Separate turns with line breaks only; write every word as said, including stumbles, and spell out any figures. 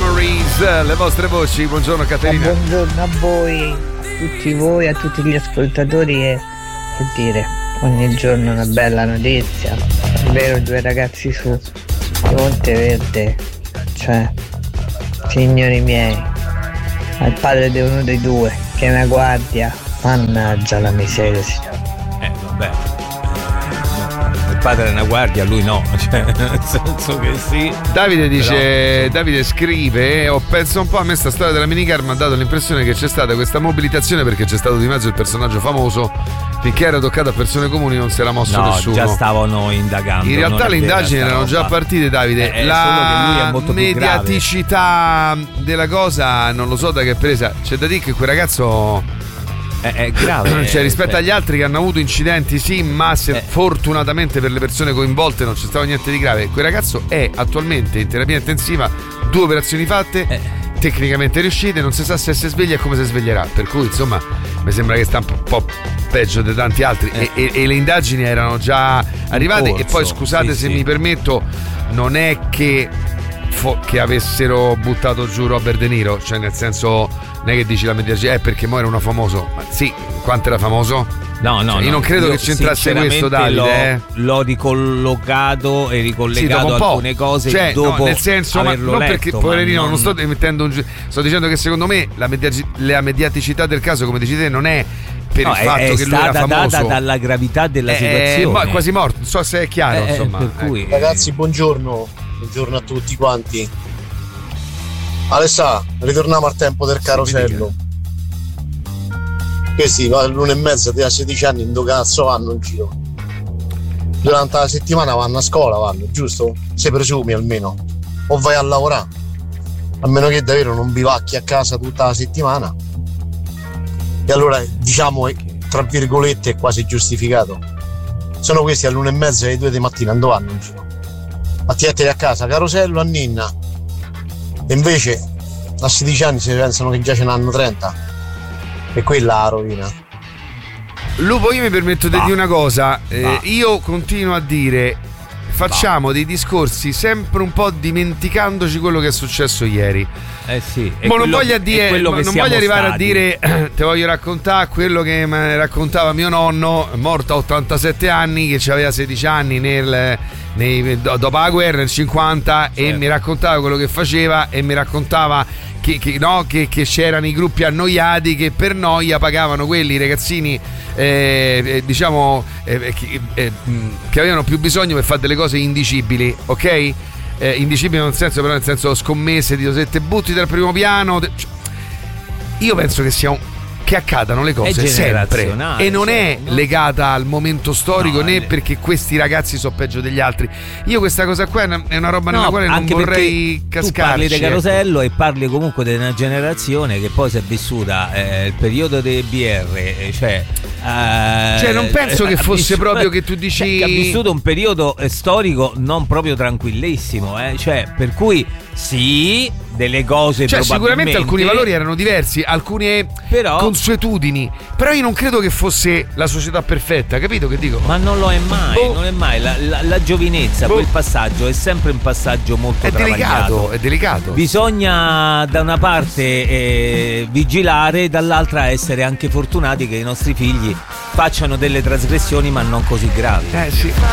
Memories, le vostre voci. Buongiorno Caterina.
Buongiorno a voi, a tutti voi, a tutti gli ascoltatori e che dire, ogni giorno una bella notizia. È vero, due ragazzi su di Monteverde, cioè, signori miei, al padre di uno dei due, che è una guardia, mannaggia la miseria.
Eh, vabbè. Il padre è una guardia, lui no, cioè, nel senso che sì.
Davide dice,
però...
Davide scrive, ho penso un po', a me sta storia della minicar mi ha dato l'impressione che c'è stata questa mobilitazione perché c'è stato di mezzo il personaggio famoso, finché era toccato a persone comuni non si era mosso
no,
nessuno.
Già stavano indagando.
In realtà le indagini erano già partite, Davide.
È, è
la
molto
mediaticità della cosa non lo so da che è presa. C'è da dire che quel ragazzo
è, è grave.
Cioè rispetto
cioè...
agli altri che hanno avuto incidenti, sì, ma se
eh.
fortunatamente per le persone coinvolte non c'è stato niente di grave. Quel ragazzo è attualmente in terapia intensiva, due operazioni fatte, eh. tecnicamente riuscite, non si sa se si sveglia e come si sveglierà. Per cui insomma mi sembra che sta un po' peggio di tanti altri. eh. e, e, e le indagini erano già arrivate.
corso,
e poi scusate
sì,
se
sì.
mi permetto, non è che fo- che avessero buttato giù Robert De Niro, cioè nel senso non è che dici la mediazione è eh, perché mo era uno famoso, ma sì, quanto era famoso?
No, no,
cioè, io
no,
non credo
io
che c'entrasse questo, Davide.
L'ho,
eh.
l'ho ricollocato e ricollegato
sì,
alcune cose,
cioè,
dopo
no, nel senso, ma non
letto,
perché poverino,
non...
non sto mettendo un gi- sto dicendo che secondo me la, media- la mediaticità del caso, come dici te, non è per
no,
il fatto
è,
che lui era famoso,
è stata data dalla gravità della
è,
situazione.
È quasi morto, non so se è chiaro,
eh,
insomma.
Per cui,
eh.
Ragazzi, buongiorno, buongiorno a tutti quanti. Alessà, ritorniamo al tempo del carosello. Questi all'una e mezza a sedici anni, dove cazzo vanno in giro? Durante la settimana vanno a scuola, vanno, giusto? Se presumi almeno. O vai a lavorare. A meno che davvero non bivacchi a casa tutta la settimana. E allora diciamo, tra virgolette, è quasi giustificato. Sono questi all'una e mezza e alle due di mattina, dove vanno in giro? A tiettere a casa, carosello, a ninna. E invece a sedici anni si pensano che già ce n'hanno trenta. E quella la rovina.
Lupo, io mi permetto di
bah.
dire una cosa, eh,
bah.
io continuo a dire facciamo bah. dei discorsi sempre un po' dimenticandoci quello che è successo ieri.
Eh sì,
ma non voglio, dire,
quello
ma
che
non voglio arrivare
stati.
a dire ti voglio raccontare quello che mi raccontava mio nonno, morto a ottantasette anni, che aveva sedici anni nel, nei, dopo la guerra nel cinquanta, certo. E mi raccontava quello che faceva e mi raccontava che, che, no, che, che c'erano i gruppi annoiati che per noia pagavano quelli ragazzini eh, eh, diciamo eh, che, eh, che avevano più bisogno per fare delle cose indicibili, ok? Eh, indicibili nel senso, però nel senso scommesse di se te butti dal primo piano te... io penso che sia un... che accadano le cose sempre e non è legata al momento storico, no, né è... perché questi ragazzi sono peggio degli altri. Io questa cosa qua è una roba no, nella quale non vorrei cascarci.
Tu parli di carosello,
ecco.
E parli comunque di una generazione che poi si è vissuta eh, il periodo dei B R, cioè eh,
cioè non penso che fosse
vissuto,
proprio che tu dici
cioè, che ha vissuto un periodo storico non proprio tranquillissimo, eh, cioè per cui sì, delle cose
cioè
probabilmente
sicuramente alcuni valori erano diversi, alcune
però,
consuetudini, però io non credo che fosse la società perfetta, capito che dico?
Ma non lo è mai, oh. non è mai la, la, la giovinezza, oh. quel passaggio è sempre un passaggio molto
è
travagliato.
delicato, è delicato.
Bisogna da una parte eh, vigilare, dall'altra essere anche fortunati che i nostri figli facciano delle trasgressioni ma non così gravi.
Eh sì.